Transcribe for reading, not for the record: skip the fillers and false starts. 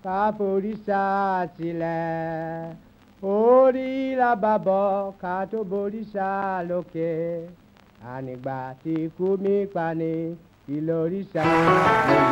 ká forìṣà sílẹ̀ orí làbàbọ̀ ká tó borìṣà lókè ànígbà tí ikú mi pa ni kí lorìṣà mi.